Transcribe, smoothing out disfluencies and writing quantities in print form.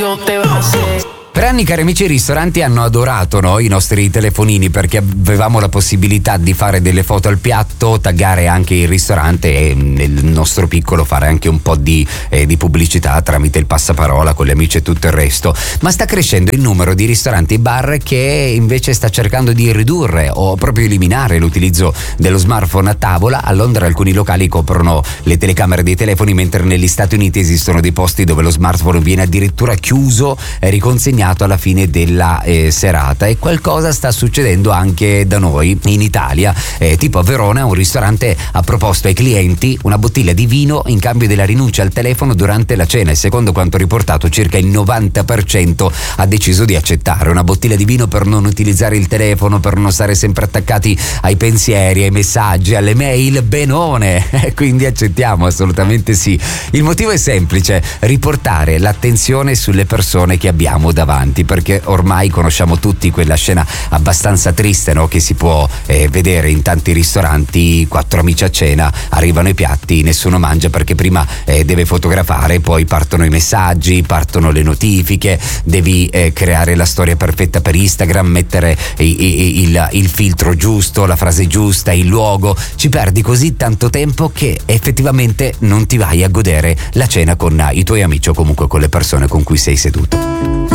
Per anni, cari amici, i ristoranti hanno adorato i nostri telefonini, perché avevamo la possibilità di fare delle foto al piatto, taggare anche il ristorante e nel nostro piccolo fare anche un po' di pubblicità tramite il passaparola con gli amici e tutto il resto. Ma sta crescendo il numero di ristoranti e bar che invece sta cercando di ridurre o proprio eliminare l'utilizzo dello smartphone a tavola. A Londra alcuni locali coprono le telecamere dei telefoni, mentre negli Stati Uniti esistono dei posti dove lo smartphone viene addirittura chiuso e riconsegnato alla fine della serata. E qualcosa sta succedendo anche da noi in Italia, tipo a Verona un ristorante ha proposto ai clienti una bottiglia di vino in cambio della rinuncia al telefono durante la cena, e secondo quanto riportato circa il 90% ha deciso di accettare una bottiglia di vino per non utilizzare il telefono, per non stare sempre attaccati ai pensieri, ai messaggi, alle mail. Benone, quindi accettiamo, assolutamente sì. Il motivo è semplice: riportare l'attenzione sulle persone che abbiamo davanti, perché ormai conosciamo tutti quella scena abbastanza triste, che si può vedere in tanti ristoranti. 4 amici a cena, arrivano i piatti, nessuno mangia perché prima deve fotografare, poi partono i messaggi, partono le notifiche, devi creare la storia perfetta per Instagram, mettere il filtro giusto, la frase giusta, il luogo. Ci perdi così tanto tempo che effettivamente non ti vai a godere la cena con i tuoi amici o comunque con le persone con cui sei seduto.